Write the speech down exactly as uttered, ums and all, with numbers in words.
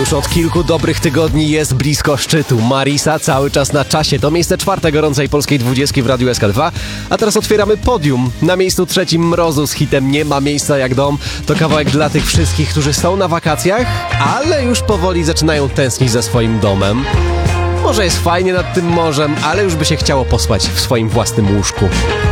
Już od kilku dobrych tygodni jest blisko szczytu. Marisa cały czas na czasie. To miejsce czwarte gorącej polskiej dwudziestki w Radiu S K dwa. A teraz otwieramy podium. Na miejscu trzecim Mrozu z hitem Nie ma miejsca jak dom. To kawałek dla tych wszystkich, którzy są na wakacjach, ale już powoli zaczynają tęsknić za swoim domem. Może jest fajnie nad tym morzem, ale już by się chciało pospać w swoim własnym łóżku.